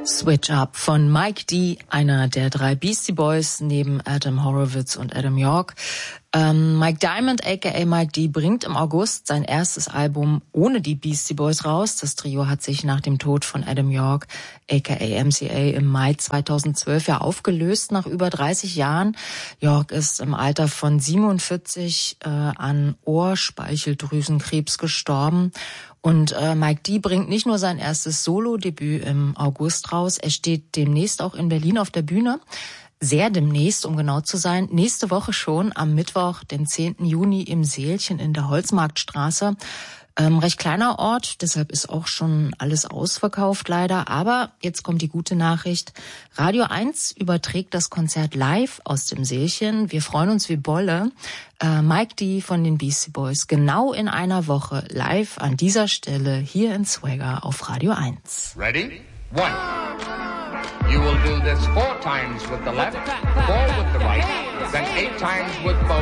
Switch Up von Mike D., einer der 3 Beastie Boys neben Adam Horowitz und Adam York. Mike Diamond, aka Mike D., bringt im August sein erstes Album ohne die Beastie Boys raus. Das Trio hat sich nach dem Tod von Adam York, aka MCA, im Mai 2012 ja aufgelöst, nach über 30 Jahren. York ist im Alter von 47 an Ohrspeicheldrüsenkrebs gestorben. Und Mike D. bringt nicht nur sein erstes Solo-Debüt im August raus, er steht demnächst auch in Berlin auf der Bühne. Sehr demnächst, um genau zu sein, nächste Woche schon, am Mittwoch, den 10. Juni im Seelchen in der Holzmarktstraße. Recht kleiner Ort, deshalb ist auch schon alles ausverkauft leider. Aber jetzt kommt die gute Nachricht. Radio 1 überträgt das Konzert live aus dem Seelchen. Wir freuen uns wie Bolle. Mike D. von den Beastie Boys genau in einer Woche live an dieser Stelle hier in Swagger auf Radio 1. Ready? 1. You will do this 4 times with the left, 4 with the right, then 8 times with both.